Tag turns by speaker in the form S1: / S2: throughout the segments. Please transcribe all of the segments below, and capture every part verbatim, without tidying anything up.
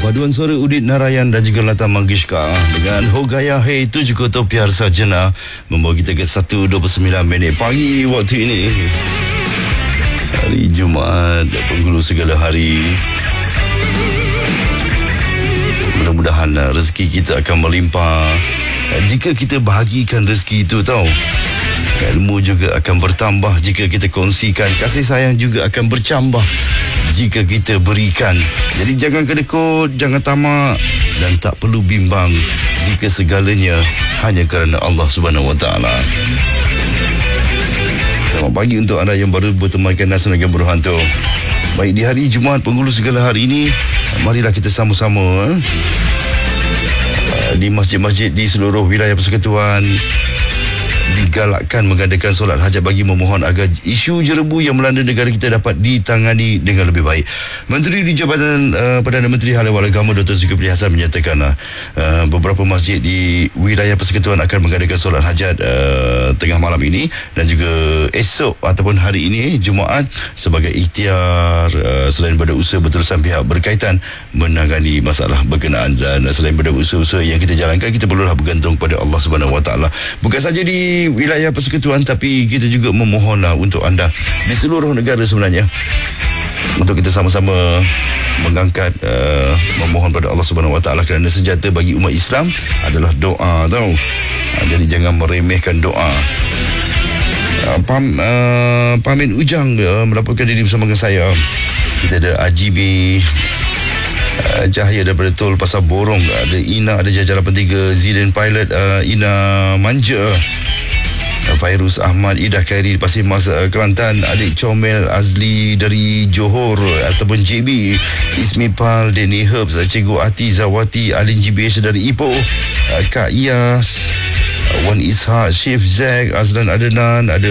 S1: Paduan suara Udit Narayan dan juga Lata Mangeshkar dengan Hogaya Hey Tujuh Koto Piar Sarjana membawa kita ke satu dua puluh sembilan minit pagi waktu ini. Hari Jumaat, penghulu segala hari. Mudah-mudahan rezeki kita akan melimpah jika kita bahagikan rezeki itu, tahu. Ilmu juga akan bertambah jika kita kongsikan. Kasih sayang juga akan bercambah jika kita berikan. Jadi jangan kedekut, jangan tamak dan tak perlu bimbang jika segalanya hanya kerana Allah Subhanahu Wa Taala. Selamat pagi untuk anda yang baru bertemankan Nasional Game Berhantu. Baik, di hari Jumaat penghulu segala hari ini, marilah kita sama-sama eh, di masjid-masjid di seluruh wilayah Persekutuan digalakkan mengadakan solat hajat bagi memohon agar isu jerebu yang melanda negara kita dapat ditangani dengan lebih baik. Menteri di Jabatan uh, Perdana Menteri Hal Ehwal Agama Doktor Zulkifli Hasan menyatakan uh, beberapa masjid di wilayah Persekutuan akan mengadakan solat hajat uh, tengah malam ini dan juga esok ataupun hari ini Jumaat sebagai ikhtiar uh, selain pada usaha berterusan pihak berkaitan menangani masalah berkenaan. Dan selain pada usaha-usaha yang kita jalankan, kita perlulah bergantung pada Allah Subhanahu Wa Taala. Bukan saja di wilayah Persekutuan, tapi kita juga memohonlah untuk anda di seluruh negara sebenarnya untuk kita sama-sama mengangkat uh, memohon pada Allah Subhanahu Wa Taala, kerana senjata bagi umat Islam adalah doa, tahu. Uh, jadi jangan meremehkan doa. Uh, Pam, uh, Pamin Ujang uh, melaporkan diri bersama dengan saya. Kita ada A J B Uh, Cahaya daripada Tol Pasar Borong, ada Ina, ada jajaran Pentiga, Zidane Pilot, uh, Ina Manja, uh, Fairuz Ahmad, Ida Khairi di Pasir Mas, uh, Kelantan, adik Comel Azli dari Johor ataupun J B, Ismi Pal, Denny Herbs, uh, Cikgu Ati Zawati, Alin G B H dari Ipoh, uh, Kak Iyas, uh, Wan Ishak, Syif Zack, Azlan Adenan, ada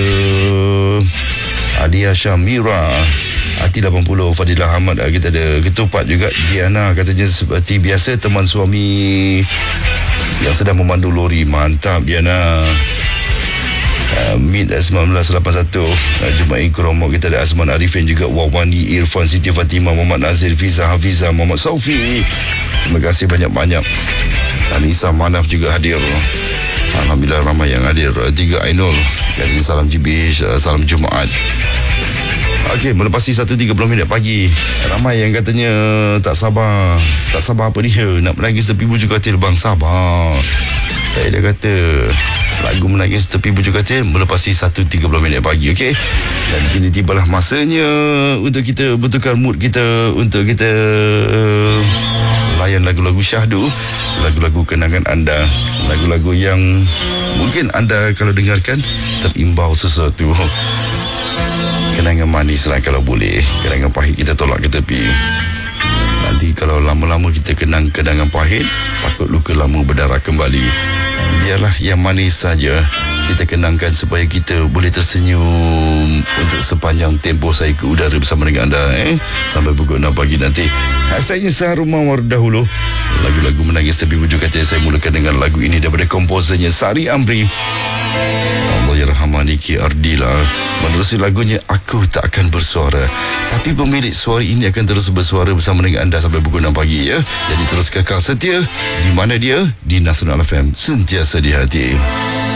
S1: Adia Syamira, Ati lapan puluh, Fadilah Ahmad. Kita ada Ketupat juga. Diana katanya seperti biasa teman suami yang sedang memandu lori. Mantap Diana. uh, Mid sembilan belas lapan puluh satu, uh, Jumaat Kromo. Kita ada Azman Arifin juga, Wawani, Irfan, Siti Fatimah, Muhammad Nazir, Fiza Hafiza, Muhammad Saufi. Terima kasih banyak-banyak. Anissa Manaf juga hadir. Alhamdulillah ramai yang hadir. Tiga Ainul, salam G B H, uh, salam Jumaat. Okey, melepasi satu tiga puluh minit pagi. Ramai yang katanya tak sabar. Tak sabar apa dia? Nak menangis tepi bujur katil. Bang, sabar. Saya dah kata lagu menangis tepi bujur katil melepasi satu tiga puluh minit pagi, okey? Dan kini tibalah masanya untuk kita betulkan mood kita, untuk kita uh, layan lagu-lagu syahdu, lagu-lagu kenangan anda, lagu-lagu yang mungkin anda kalau dengarkan terimbau sesuatu. Kenangan manis lah kalau boleh. Kenangan pahit kita tolak ke tepi. Nanti kalau lama-lama kita kenang kenangan pahit, takut luka lama berdarah kembali. Biarlah yang manis saja kita kenangkan supaya kita boleh tersenyum untuk sepanjang tempoh saya ke udara bersama dengan anda, eh? Sampai pukul enam pagi nanti. Hashtagnya Saharumah War dahulu. Lagu-lagu menangis tepi bujur katil saya mulakan dengan lagu ini daripada komposernya Sari Amri. Allahyarhamani Ki Ardila. Menerusi lagunya Aku Tak Akan Bersuara, tapi pemilik suara ini akan terus bersuara bersama dengan anda sampai pukul enam pagi, ya. Jadi terus kekal setia di mana dia, di Nasional F M, sentiasa di hati.